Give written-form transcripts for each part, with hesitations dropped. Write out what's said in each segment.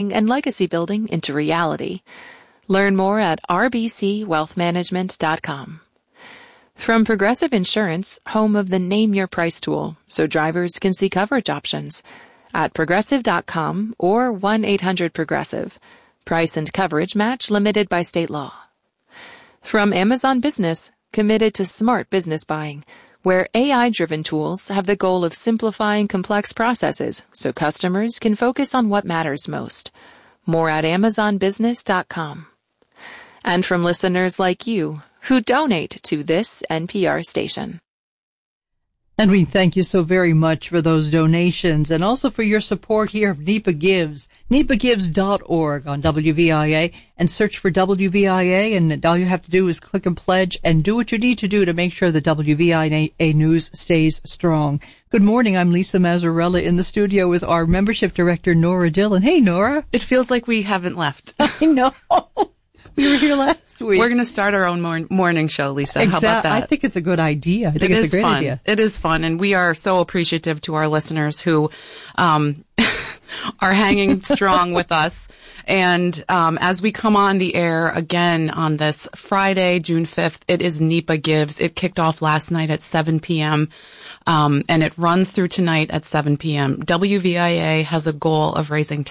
and legacy building into reality. Learn more at rbcwealthmanagement.com. From Progressive Insurance, home of the Name Your Price tool, so drivers can see coverage options, at progressive.com or 1-800-PROGRESSIVE. Price and coverage match limited by state law. From Amazon Business, committed to smart business buying, where AI-driven tools have the goal of simplifying complex processes so customers can focus on what matters most. More at amazonbusiness.com. And from listeners like you who donate to this NPR station. And we thank you so very much for those donations and also for your support here of NEPA Gives, nepagives.org on WVIA, and search for WVIA, and all you have to do is click and pledge and do what you need to do to make sure that WVIA News stays strong. Good morning. I'm Lisa Mazzarella in the studio with our membership director, Nora Dillon. Hey, Nora. It feels like we haven't left. I know. We were here last week. We're going to start our own morning show, Lisa. How about that? I think it's a good idea. I think it's a great idea. It is fun, and we are so appreciative to our listeners who are hanging strong with us. And as we come on the air again on this Friday, June 5th, it is NEPA Gives. It kicked off last night at 7 p.m., and it runs through tonight at 7 p.m. WVIA has a goal of raising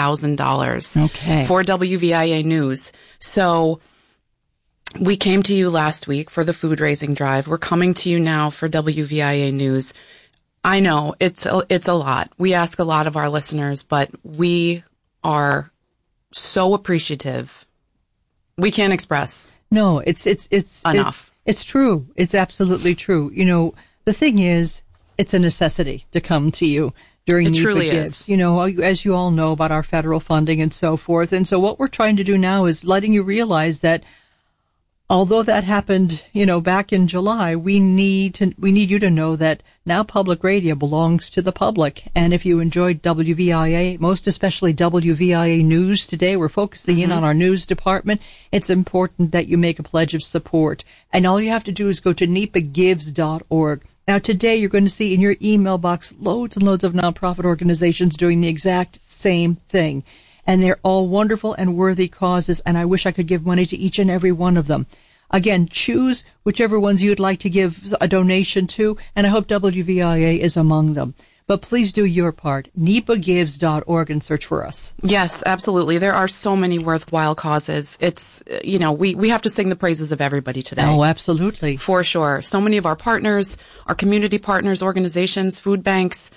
$10,000 for WVIA News. So we came to you last week for the food raising drive. We're coming to you now for WVIA News. I know it's a lot. We ask a lot of our listeners, but we are so appreciative. We can't express. No, it's enough. It's true. It's absolutely true. You know, the thing is, it's a necessity to come to you during NEPA truly Gives. Is. You know, as you all know about our federal funding and so forth. And so what we're trying to do now is letting you realize that although that happened, you know, back in July, we need you to know that now public radio belongs to the public. And if you enjoyed WVIA, most especially WVIA News today, we're focusing in on our news department. It's important that you make a pledge of support. And all you have to do is go to nepagives.org. Now, today you're going to see in your email box loads and loads of nonprofit organizations doing the exact same thing. And they're all wonderful and worthy causes, and I wish I could give money to each and every one of them. Again, choose whichever ones you'd like to give a donation to, and I hope WVIA is among them. But please do your part. nepagives.org and search for us. Yes, absolutely. There are so many worthwhile causes. It's, you know, we have to sing the praises of everybody today. Oh, absolutely. For sure. So many of our partners, our community partners, organizations, food banks,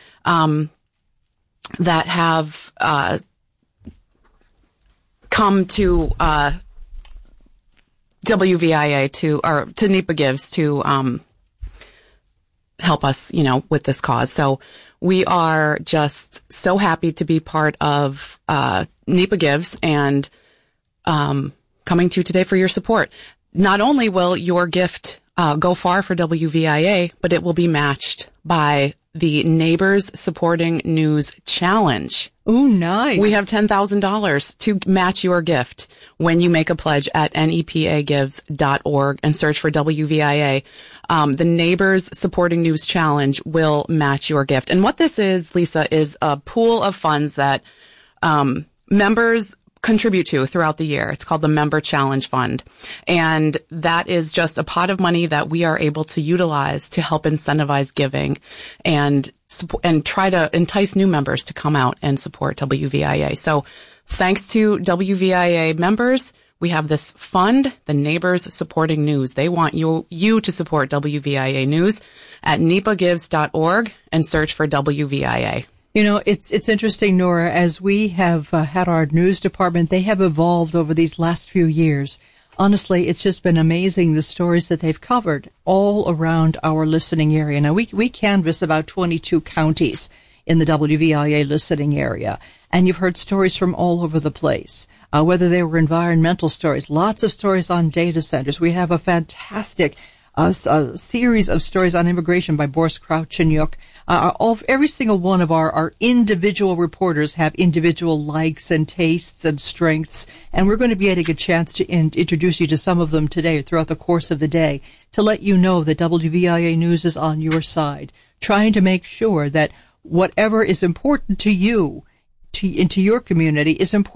that have, come to, WVIA to NEPA Gives to, help us, you know, with this cause. So we are just so happy to be part of NEPA Gives and coming to you today for your support. Not only will your gift go far for WVIA, but it will be matched by the Neighbors Supporting News Challenge. Oh, nice. We have $10,000 to match your gift when you make a pledge at nepagives.org and search for WVIA. The Neighbors Supporting News Challenge will match your gift. And what this is, Lisa, is a pool of funds that members contribute to throughout the year. It's called the Member Challenge Fund. And that is just a pot of money that we are able to utilize to help incentivize giving and try to entice new members to come out and support WVIA. So thanks to WVIA members, we have this fund, the Neighbors Supporting News. They want you to support WVIA News at nepagives.org and search for WVIA. You know, it's interesting, Nora, as we have had our news department, they have evolved over these last few years. Honestly, it's just been amazing, the stories that they've covered all around our listening area. Now, we canvass about 22 counties in the WVIA listening area, and you've heard stories from all over the place, whether they were environmental stories, lots of stories on data centers. We have a fantastic a series of stories on immigration by Boris Kravchuk. Every single one of our individual reporters have individual likes and tastes and strengths, and we're going to be getting a chance to introduce you to some of them today throughout the course of the day to let you know that WVIA News is on your side, trying to make sure that whatever is important to you, into your community, is important